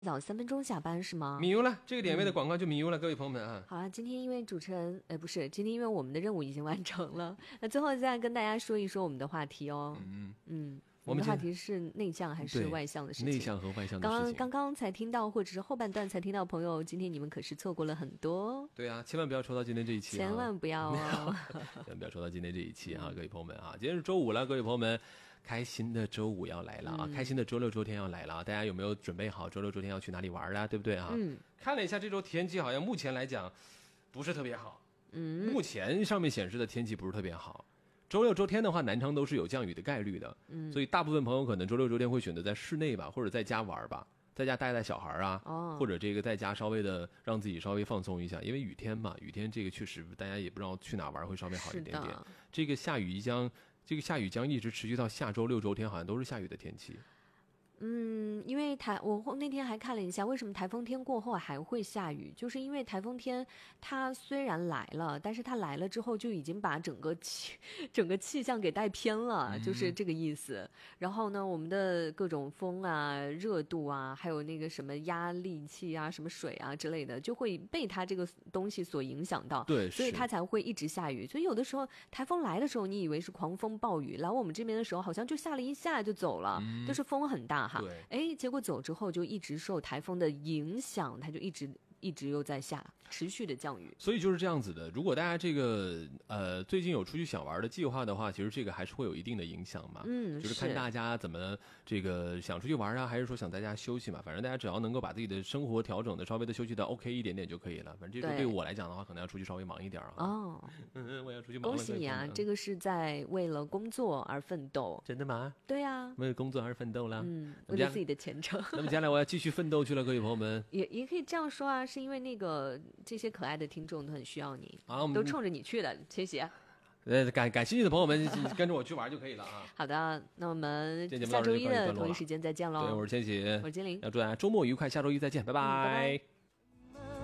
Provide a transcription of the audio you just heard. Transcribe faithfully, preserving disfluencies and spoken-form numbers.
早三分钟下班是吗？ 米油了，这个点位的广告就米油了，嗯、各位朋友们啊。 好了，今天因为主持人，呃，不是，今天因为我们的任务已经完成了，那最后再跟大家说一说我们的话题哦。嗯嗯。我们的话题是内向还是外向的事情？ 内向和外向的事情。 刚刚刚刚才听到，或者是后半段才听到，朋友，今天你们可是错过了很多。 对啊，千万不要抽到今天这一期、啊， 千万不要哦， 千万不要抽到今天这一期啊，各位朋友们啊，今天是周五了，各位朋友们，开心的周五要来了啊，嗯、开心的周六周天要来了啊，大家有没有准备好周六周天要去哪里玩啊？对不对啊？嗯，看了一下这周天气，好像目前来讲不是特别好。嗯，目前上面显示的天气不是特别好。周六周天的话，南昌都是有降雨的概率的，嗯，所以大部分朋友可能周六周天会选择在室内吧，或者在家玩吧，在家带带小孩啊，哦，或者这个在家稍微的让自己稍微放松一下，因为雨天嘛，雨天这个确实大家也不知道去哪玩会稍微好一点点。这个下雨将这个下雨将一直持续到下周六周天，好像都是下雨的天气。 嗯，因为台我那天还看了一下，为什么台风天过后还会下雨，就是因为台风天它虽然来了，但是它来了之后就已经把整个气整个气象给带偏了，嗯、就是这个意思。然后呢，我们的各种风啊、热度啊，还有那个什么压力器啊、什么水啊之类的，就会被它这个东西所影响到， 对， 所以它才会一直下雨。所以有的时候台风来的时候，你以为是狂风暴雨，来我们这边的时候好像就下了一下就走了，嗯、就是风很大。 对， 哎，结果走之后就一直受台风的影响，它就一直一直又在下，持续的降雨。 所以就是这样子的。如果大家这个呃最近有出去想玩的计划的话，其实这个还是会有一定的影响嘛。嗯，就是看大家怎么这个想出去玩啊，还是说想在家休息嘛。反正大家只要能够把自己的生活调整的稍微的休息的 OK 一点点就可以了。反正这个对我来讲的话，可能要出去稍微忙一点啊。 哦， 嗯，我要出去忙了。 恭喜你啊，这个是在为了工作而奋斗。 真的吗？ 对啊， 为了工作而奋斗了。 嗯，为了自己的前程。 那么接下来我要继续奋斗去了，各位朋友们。 也也可以这样说啊，是因为那个这些可爱的听众都很需要你啊，都冲着你去的，谢谢。 呃，感感兴趣的朋友们跟着我去玩就可以了啊。 好的，那我们下周一的同一时间再见喽。 对，我是千玺， 我是金玲， 要祝大家周末愉快，下周一再见，拜拜。 嗯，拜拜。